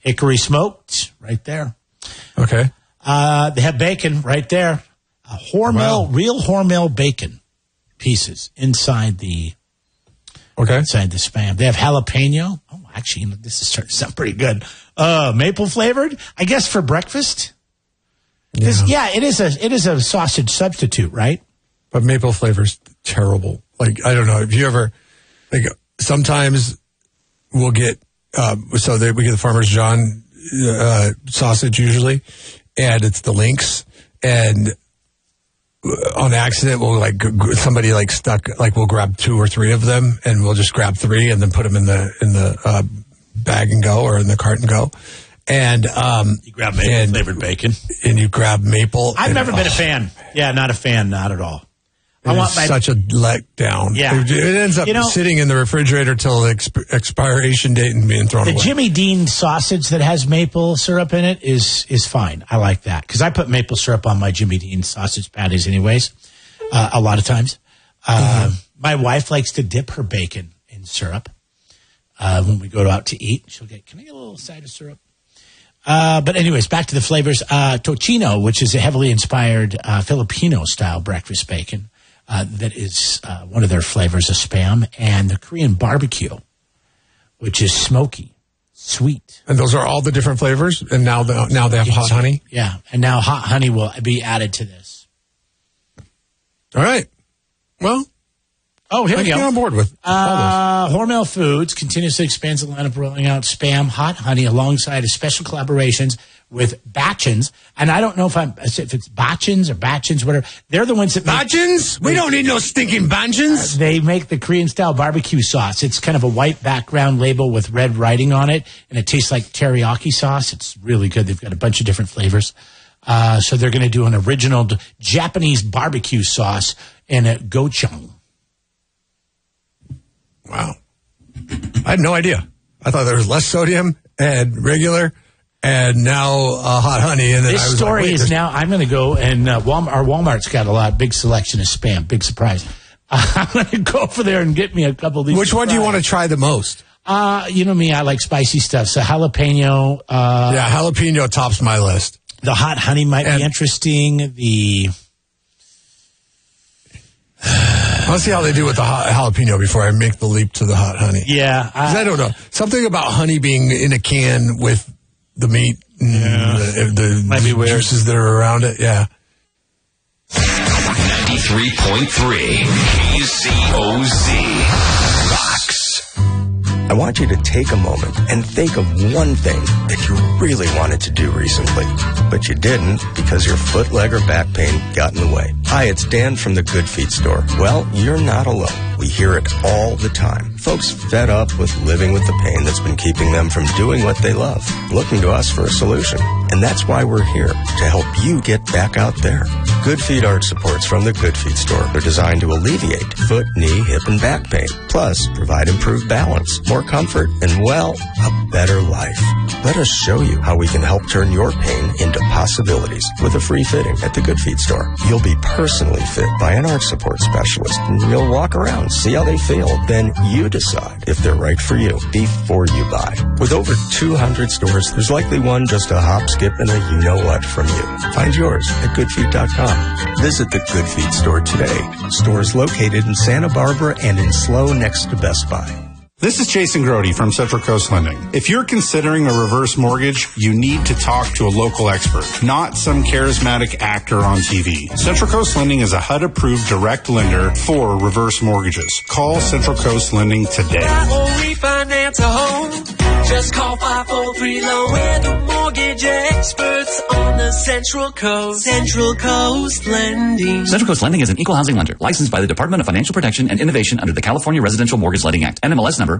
Hickory smoked, right there. Okay. They have bacon right there. Real Hormel bacon pieces inside the Spam. They have jalapeno. Oh, actually, this is starting to sound pretty good. Maple flavored, I guess, for breakfast. Yeah, it is a sausage substitute, right? But maple flavor's terrible. Like, I don't know. If you ever, like, sometimes we'll get, we get the Farmer's John sausage usually, and it's the Lynx, and on accident we'll somebody stuck, we'll grab 2 or 3 of them, and we'll just grab 3 and then put them in the bag and go, or in the cart and go. And you grab maple flavored bacon, and you grab maple. I've never been a fan. Yeah, not a fan, not at all. Such a letdown. Yeah. It ends up sitting in the refrigerator till the expiration date and being thrown away. The Jimmy Dean sausage that has maple syrup in it is fine. I like that because I put maple syrup on my Jimmy Dean sausage patties anyways, a lot of times. My wife likes to dip her bacon in syrup when we go out to eat. She'll get, can I get a little side of syrup? But anyways, back to the flavors. Tocino, which is a heavily inspired Filipino-style breakfast bacon. That is one of their flavors of Spam, and the Korean barbecue, which is smoky, sweet. And those are all the different flavors, and now they have hot honey? Yeah, and now hot honey will be added to this. All right. Well, here we go. Get on board with all those. Hormel Foods continuously expands the lineup, rolling out Spam hot honey alongside special collaborations with Batchins, and I don't know if it's Batchins or Batchins, whatever. They're the ones that make... Batchins? We don't need no stinking Batchins. They make the Korean-style barbecue sauce. It's kind of a white background label with red writing on it, and it tastes like teriyaki sauce. It's really good. They've got a bunch of different flavors. So they're going to do an original Japanese barbecue sauce in a gochujang. Wow. I had no idea. I thought there was less sodium and regular, and now hot honey. And then this story is now, I'm going to go, and our Walmart's got big selection of Spam, big surprise. I'm going to go over there and get me a couple of these. Which one do you want to try the most? You know me, I like spicy stuff. So jalapeno. Jalapeno tops my list. The hot honey might be interesting. I'll see how they do with the jalapeno before I make the leap to the hot honey. Yeah. I don't know. Something about honey being in a can with the meat and the might be weird. Juices that are around it. Yeah. 93.3 KCOZ. Fox. I want you to take a moment and think of one thing that you really wanted to do recently, but you didn't because your foot, leg, or back pain got in the way. Hi, it's Dan from the Good Feet store. Well, you're not alone. We hear it all the time. Folks fed up with living with the pain that's been keeping them from doing what they love, looking to us for a solution. And that's why we're here, to help you get back out there. Good Feet arch supports from the Good Feet store are designed to alleviate foot, knee, hip, and back pain. Plus, provide improved balance, more comfort, and, well, a better life. Let us show you how we can help turn your pain into possibilities with a free fitting at the Good Feet store. You'll be personally fit by an arch support specialist, and you'll walk around, see how they feel. Then you decide if they're right for you before you buy. With over 200 stores, there's likely one just a hop, skip, and a you-know-what from you. Find yours at goodfeet.com. Visit the Good Feet store today. Stores located in Santa Barbara and in SLO next to Best Buy. This is Jason Grody from Central Coast Lending. If you're considering a reverse mortgage, you need to talk to a local expert, not some charismatic actor on TV. Central Coast Lending is a HUD-approved direct lender for reverse mortgages. Call Central Coast Lending today. Refinance a home. Just call 543-LOAN. We're the mortgage experts on the Central Coast. Central Coast Lending. Central Coast Lending is an equal housing lender licensed by the Department of Financial Protection and Innovation under the California Residential Mortgage Lending Act. NMLS number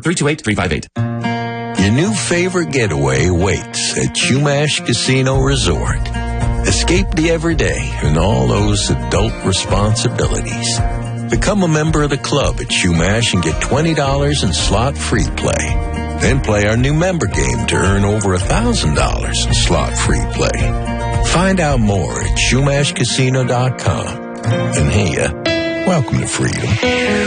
328358. Your new favorite getaway waits at Chumash Casino Resort. Escape the everyday and all those adult responsibilities. Become a member of the club at Chumash and get $20 in slot-free play. Then play our new member game to earn over $1,000 in slot-free play. Find out more at ChumashCasino.com. And hey, welcome to freedom.